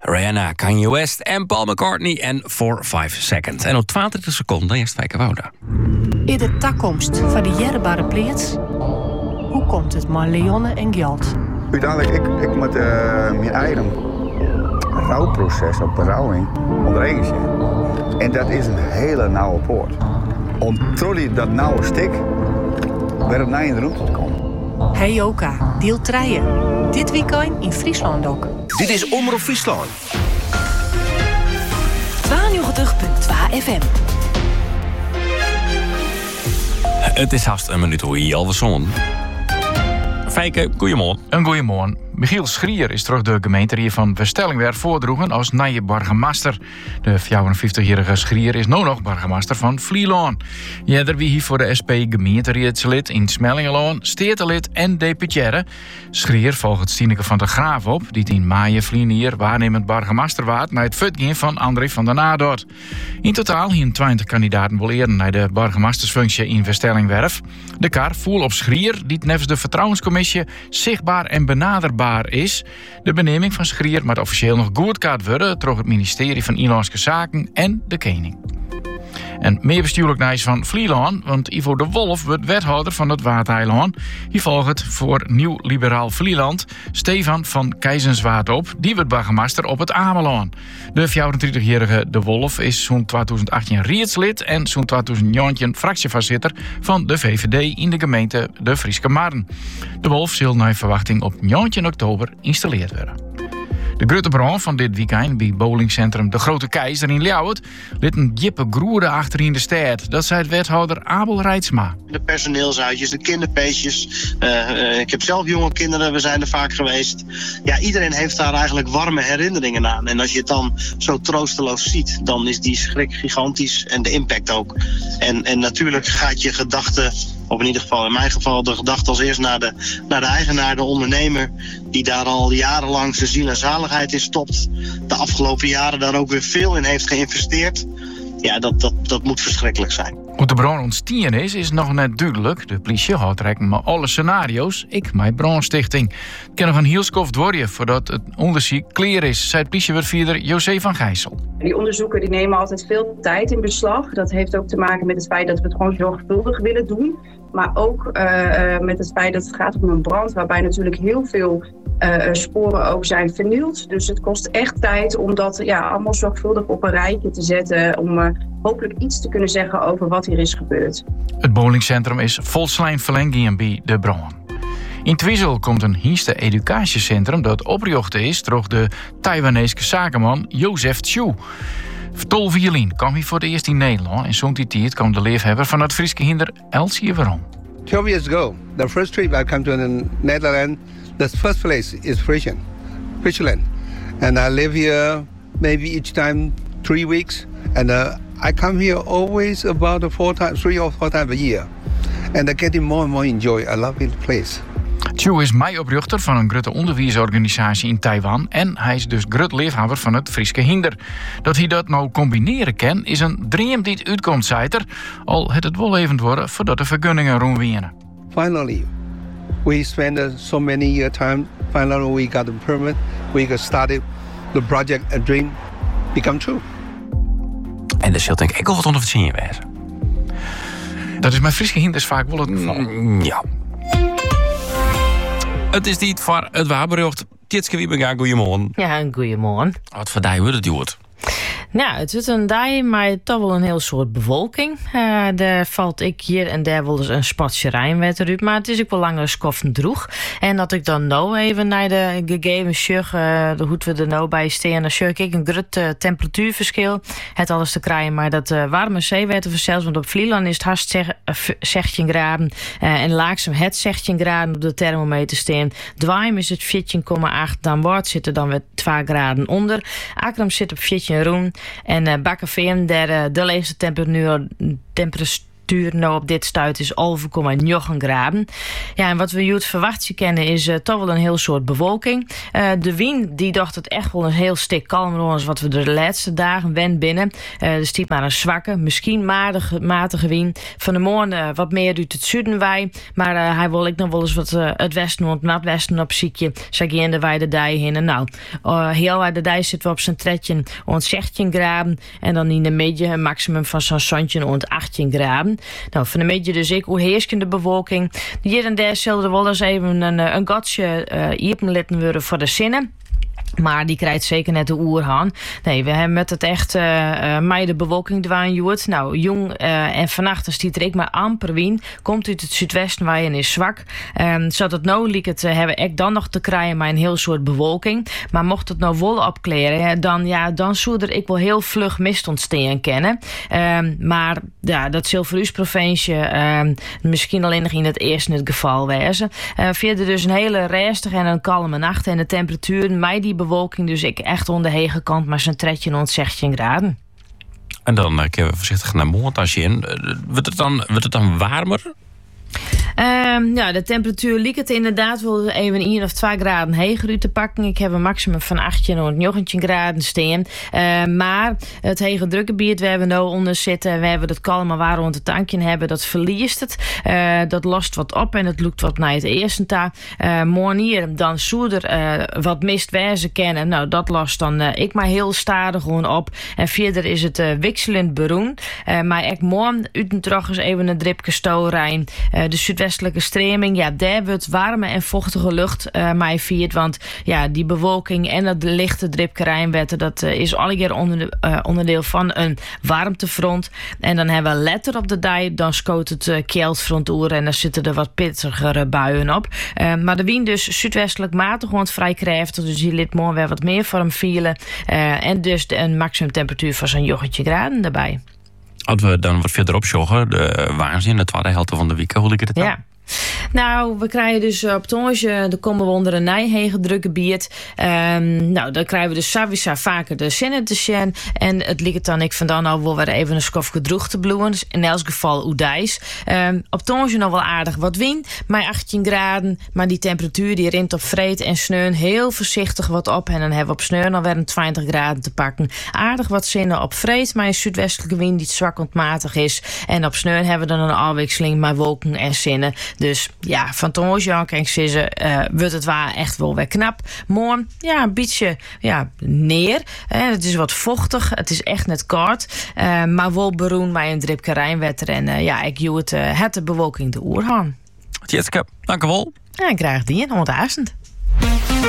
Rihanna, Kanye West en Paul McCartney en For 5 Seconds. En op 20 seconden is het Wouda. In de toekomst van die jerbare pleats. Hoe komt het maar Leonne en geld? Uiteindelijk, ik moet mijn eigen rouwproces op berouwing onderheen zien. En dat is een hele nauwe poort. Om trolley dat nauwe stik weer op naar in de route te komen. Hey Oka, deel 3. Dit weekend in Friesland ook. Dit is Omroep Friesland. 92.2 FM. Het is haast een minuut hoe je al zon. Fijke, goeiemorgen. Een goeiemorgen. Michiel Schrier is terug de gemeente van Westelling weer voordroegen als nieuwe burgemeester. De 54-jarige Schrier is nu nog burgemeester van Vlieland. Jeder wie hier voor de SP gemeenteraadslid in Smellingelaan, steertelid en deputaire. Schrier volgt Stineke van der Graaf op, die in maaien vlienier waarnemend burgemeester waard naar het futgeen van André van der Nadoort. In totaal hier 20 kandidaten wil eerder naar de burgemeestersfunctie in Westellingwerf. De kar voel op Schrier, die nevens de vertrouwenscommissie zichtbaar en benaderbaar is. De benaming van Schrier moet officieel nog goedkeurd worden door het ministerie van Inlandse Zaken en de Koning. En meer bestuurlijk nieuws van Vlieland, want Ivo de Wolf wordt wethouder van het Waardeiland. Hier volgt het voor Nieuw Liberaal Vlieland Stefan van Keizenswaard op. Die wordt burgemeester op het Ameland. De 34-jarige de Wolf is zo'n 2018 raadslid en zo'n 2019 fractievoorzitter van de VVD in de gemeente de Frieske Marne. De Wolf zal naar verwachting op 19 oktober installeerd worden. De grote brand van dit weekend bij bowlingcentrum De Grote Keizer in Ljouwert liet een diepe groede achter in de stad. Dat zei het wethouder Abel Reitsma. De personeelsuitjes, de kinderfeestjes. Ik heb zelf jonge kinderen, we zijn er vaak geweest. Ja, iedereen heeft daar eigenlijk warme herinneringen aan. En als je het dan zo troosteloos ziet, dan is die schrik gigantisch en de impact ook. En natuurlijk gaat je gedachte, of in ieder geval in mijn geval, de gedachte als eerst naar de eigenaar, de ondernemer, die daar al jarenlang zijn ziel en zaligheid in stopt. De afgelopen jaren daar ook weer veel in heeft geïnvesteerd. Ja, dat moet verschrikkelijk zijn. Hoe de bron ontstaan is nog net duidelijk. De politie houdt rekening met alle scenario's. Ik mijn brandstichting. Ik kan nog een heel skoft worden voordat het onderzoek klaar is, zei politiewoordvoerder José van Gijssel. Die onderzoeken die nemen altijd veel tijd in beslag. Dat heeft ook te maken met het feit dat we het gewoon zorgvuldig willen doen. Maar ook met het feit dat het gaat om een brand waarbij natuurlijk heel veel sporen ook zijn vernield. Dus het kost echt tijd om dat allemaal zorgvuldig op een rijtje te zetten. Om hopelijk iets te kunnen zeggen over wat hier is gebeurd. Het bowlingcentrum is volslijn verlenging bij de brand. In Twizel komt een hieste educatiecentrum dat opgericht is door de Taiwanese zakenman Joseph Chu. 12 jaar kwam hij voor het eerst in Nederland en zo'n die tijd kwam de leefhebber van het Frieske hinder Elsie waarom. 12 years ago, the first trip I came to the Netherlands, the first place is Friesland. And I live here maybe each time 3 weeks. And I come here always about 3 or 4 times a year. And I getting more and more enjoy. I love this place. Chu is meioprichter van een grote onderwijsorganisatie in Taiwan en hij is dus groot leefhebber van het Frieske hinder. Dat hij dat nou combineren kan is een dream die het uitkomt, zei er, al het wel even worden voordat de vergunningen rondwienen. Finally, we spent so many time. Finally, we got the permit. We got started the project. A dream become true. En dat zult denk ik ook wat onder het zien wezen. Dat is mijn Frieske hinders vaak wel het geval. Ja. Het is niet voor het waarbericht. Tjitske Wiebega, goeiemorgen. Ja, een goeiemorgen. Wat voor die wordt het duurt? Nou, het is een dag, maar toch wel een heel soort bevolking. Daar valt ik hier en daar wel eens een spatje Rijnwet eruit. Maar het is ook wel langer skoffen droeg. En dat ik dan nou even naar de gegevens sjug, hoe we er nou bij staan, dan sjug ik een groot temperatuurverschil. Het alles te krijgen, maar dat warme zeewater zelfs. Want op Vlieland is het haast 16 graden. En Laaksem het 16 graden op de thermometer staan. Dwaim is het 14,8. Dan wordt zit er dan weer 2 graden onder. Akram zit op 14 roen. En Bakkerveen, de leegste temperatuur nou op dit stuit is 11,9 graden. Ja, en wat we hier verwachten kennen is toch wel een heel soort bewolking. De wind die dacht het echt wel een heel stuk kalmer als wat we de laatste dagen wen binnen. Er stiet maar een zwakke, misschien matige wind. Van de morgen wat meer uit het zuiden wij. Maar hij wil ik nog wel eens wat het westen en het noordwesten op ziekje. Zeg je in de weide dij heen. En nou, heel uit de dij zitten we op zijn tredje rond 16 graden. En dan in de midden een maximum van zo'n zandje rond 18 graden. Nou, van de midden dus ik, hoe heerst de bewolking. Hier en daar zullen er wel eens even een gatje iepen laten worden voor de zinnen. Maar die krijgt zeker net de oerhaan. Nee, we hebben met het echt mij de bewolking dwaan joert. Nou, jong en vannacht stiet er ik maar amper wind. Komt uit het zuidwesten waar je is zwak. Zodat nou liek het hebben ik dan nog te krijgen met een heel soort bewolking. Maar mocht het nou wel opkleren, dan zou er ik wel heel vlug mist ontstaan kennen. Maar ja, dat zal voor uw provincie misschien alleen nog in het eerste het geval wezen. Verder dus een hele rustige en een kalme nacht. En de temperatuur met die bewolking dus ik echt onder de hege kant, maar zo'n tredje rond 16 graden. En dan kunnen we voorzichtig naar montage in. Wordt het dan warmer? Ja, de temperatuur liep het inderdaad wel even 1 of 2 graden heger uit te pakken. Ik heb een maximum van 18 tot 19 graden staan. Maar het hege drukgebied waar we nu onder zitten, we hebben het kalme waar rond het tankje hebben, dat verliest het. Dat lost wat op en het loopt wat naar het eerste ta. Morgen hier, dan zou er wat mist wezen kennen. Nou, dat lost dan ik maar heel stadig gewoon op. En verder is het wisselend beroemd. Maar ik morgen uit eens even een dripje stoelrijn. De zuidwestelijke streming, ja, daar wordt warme en vochtige lucht mij viert. Want ja, die bewolking en dat lichte dripkerijnwetten, dat is allekeer onderdeel van een warmtefront. En dan hebben we letter op de dij, dan scoot het keldfront oer en dan zitten er wat pittigere buien op. Maar de wind dus zuidwestelijk matig, want vrij krachtig. Dus die liet morgen weer wat meer voor hem vielen. En dus een maximum temperatuur van zo'n 19 graden daarbij. Als we dan wat verderop joggen, de waanzin, de tweede helft van de week, hoe ligt het dan? Ja. Nou, we krijgen dus op tonge, dan komen we onder een Nijhegen drukgebied. Nou, dan krijgen we dus sowieso vaker de zinnen te zien. En het ligt dan ik vandaan al wel weer even een skofje droeg te bloeien. Dus in elk geval oedijs. Op tonge nog wel aardig wat wind, maar 18 graden. Maar die temperatuur die rint op vreed en sneun heel voorzichtig wat op. En dan hebben we op sneun alweer een 20 graden te pakken. Aardig wat zinnen op vreed, maar een zuidwestelijke wind die zwak ontmatig is. En op sneun hebben we dan een afwisseling met wolken en zinnen. Dus ja, van tonge kan ik zeggen, wordt het waar echt wel weer knap. Morgen, ja, een beetje neer. Het is wat vochtig, het is echt net koud. Maar wel beroemd bij een dripje rijnwetter. En ik joe het de bewolking de oerhaan. Tjitske, dank u wel. Ja, ik krijg die in 100.000.